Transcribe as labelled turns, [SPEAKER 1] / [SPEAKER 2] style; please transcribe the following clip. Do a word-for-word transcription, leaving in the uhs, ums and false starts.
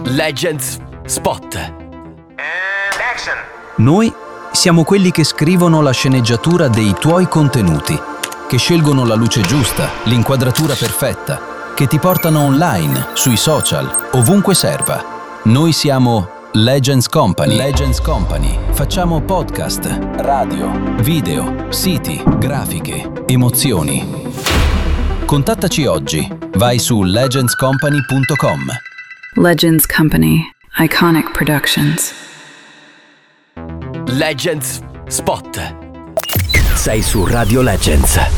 [SPEAKER 1] Legends Spot.
[SPEAKER 2] And action.
[SPEAKER 3] Noi siamo quelli che scrivono la sceneggiatura dei tuoi contenuti, che scelgono la luce giusta, l'inquadratura perfetta, che ti portano online, sui social, ovunque serva. Noi siamo Legends Company. Legends Company. Facciamo podcast, radio, video, siti, grafiche, emozioni. Contattaci oggi. Vai su legends company punto com.
[SPEAKER 4] Legends Company. Iconic Productions.
[SPEAKER 1] Legends Spot. Sei su Radio Legends.